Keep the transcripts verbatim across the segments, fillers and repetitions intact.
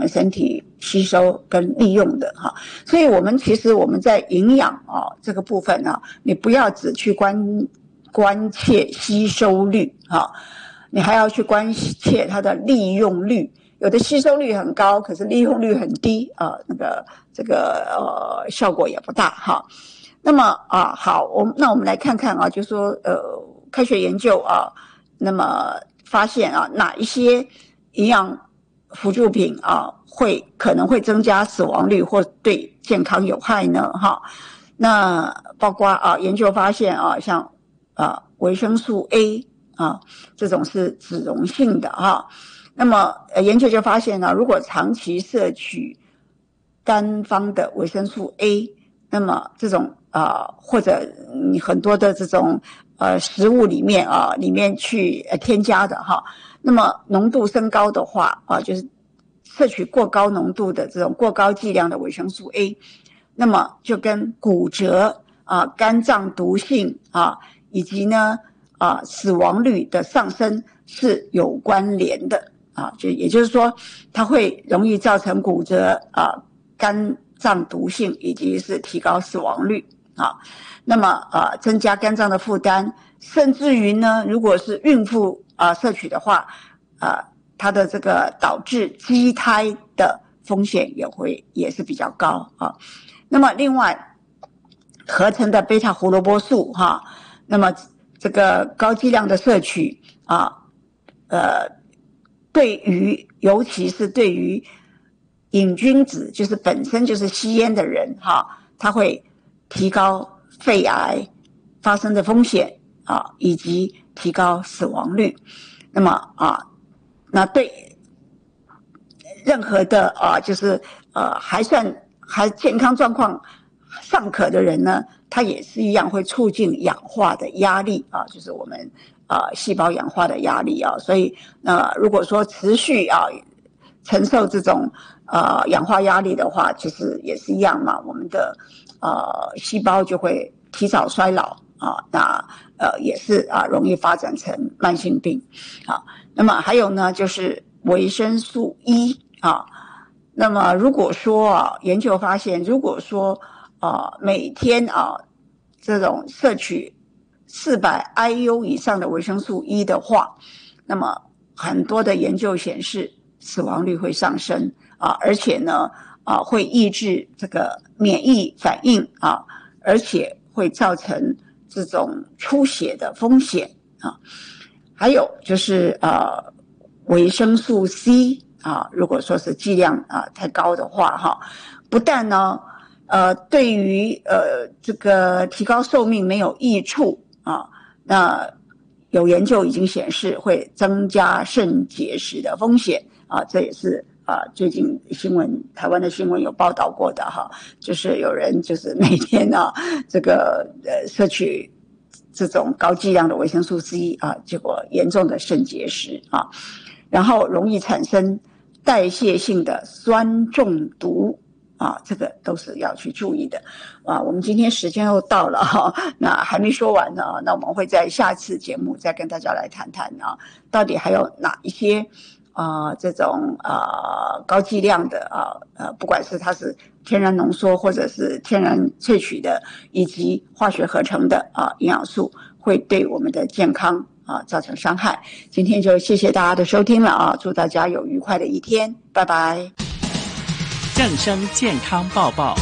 们身体吸收跟利用的哈。所以我们其实我们在营养啊这个部分啊，你不要只去关关切吸收率哈，你还要去关切它的利用率。有的吸收率很高，可是利用率很低啊、呃，那个这个呃效果也不大哈。那么啊好，我们那我们来看看啊，就说呃科学研究啊，那么发现啊哪一些营养辅助品啊会可能会增加死亡率或对健康有害呢？哈，那包括啊研究发现啊，像啊维生素 A 啊这种是脂溶性的哈。那么呃研究就发现呢，如果长期摄取单方的维生素 A， 那么这种啊、呃、或者你很多的这种呃食物里面啊里面去呃添加的哈，那么浓度升高的话啊，就是摄取过高浓度的这种过高剂量的维生素 A， 那么就跟骨折啊、肝脏毒性啊以及呢啊死亡率的上升是有关联的。啊，就也就是说，它会容易造成骨折啊、肝脏毒性，以及是提高死亡率啊。那么啊，增加肝脏的负担，甚至于呢，如果是孕妇啊摄取的话，啊，它的这个导致畸胎的风险也会也是比较高啊。那么另外，合成的贝塔胡萝卜素哈、啊，那么这个高剂量的摄取啊，呃。对于尤其是对于瘾君子，就是本身就是吸烟的人哈，他会提高肺癌发生的风险啊，以及提高死亡率。那么啊，那对任何的啊，就是呃还算还健康状况尚可的人呢，他也是一样会促进氧化的压力啊，就是我们啊细胞氧化的压力啊，所以呃如果说持续啊承受这种呃氧化压力的话，其实也是一样嘛，我们的呃细胞就会提早衰老啊，那呃也是啊容易发展成慢性病啊。那么还有呢，就是维生素 E 啊，那么如果说啊研究发现，如果说啊、呃，每天啊，这种摄取四百 I U 以上的维生素 E 的话，那么很多的研究显示死亡率会上升啊，而且呢啊会抑制这个免疫反应啊，而且会造成这种出血的风险啊。还有就是呃维生素 C 啊，如果说是剂量啊太高的话哈，不但呢。呃，对于呃这个提高寿命没有益处啊，那有研究已经显示会增加肾结石的风险啊，这也是啊最近新闻台湾的新闻有报道过的哈，就是有人就是每天啊这个呃摄取这种高剂量的维生素 C 啊，结果严重的肾结石啊，然后容易产生代谢性的酸中毒。啊，这个都是要去注意的啊。我们今天时间又到了哈、啊，那还没说完呢，那我们会在下次节目再跟大家来谈谈啊，到底还有哪一些啊这种啊高剂量的啊呃，不管是它是天然浓缩或者是天然萃取的，以及化学合成的啊营养素，会对我们的健康啊造成伤害。今天就谢谢大家的收听了啊，祝大家有愉快的一天，拜拜。 正声健康报报。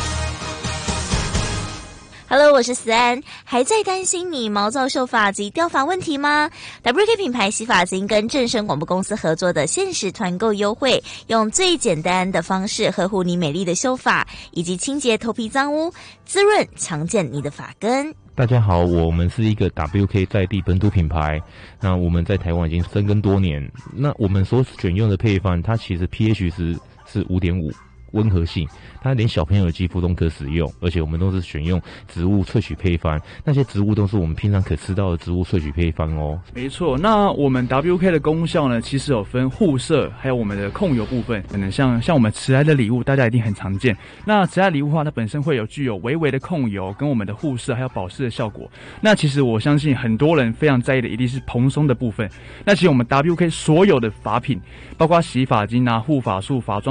Hello， 我是思安。还在担心你毛躁秀发及掉发问题吗 ？W K 品牌洗发精跟正声广播公司合作的限时团购优惠，用最简单的方式呵护你美丽的秀发，以及清洁头皮脏污，滋润强健你的发根。 大家好，我们是一个 W K 在地本土品牌，那我们在台湾已经深耕多年。那我们所选用的配方，它其实 pH 值是 五点五。温和性，它连小朋友的肌肤都可使用，而且我们都是选用植物萃取配方，那些植物都是我们平常可吃到的植物萃取配方哦。 没错，那我们 W K 的功效呢，其实有分护色，还有我们的控油部分。可能像像我们慈爱的礼物，大家一定很常见。那慈爱礼物的话，它本身会有具有微微的控油，跟我们的护色还有保湿的效果。那其实我相信很多人非常在意的一定是蓬松的部分。那其实我们 W K 所有的发品，包括洗发精啊、护发素、发妆